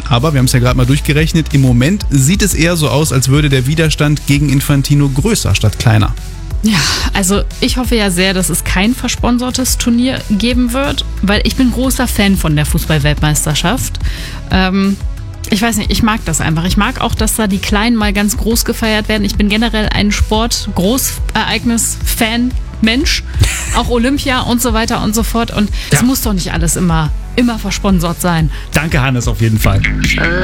Aber wir haben es ja gerade mal durchgerechnet. Im Moment sieht es eher so aus, als würde der Widerstand gegen Infantino größer statt kleiner. Ja, also ich hoffe ja sehr, dass es kein versponsortes Turnier geben wird, weil ich bin großer Fan von der Fußball-Weltmeisterschaft. Ich weiß nicht, ich mag das einfach. Ich mag auch, dass da die Kleinen mal ganz groß gefeiert werden. Ich bin generell ein Sport-Großereignis-Fan, Mensch, auch Olympia und so weiter und so fort. Und es muss doch nicht alles immer versponsert sein. Danke, Hannes, auf jeden Fall.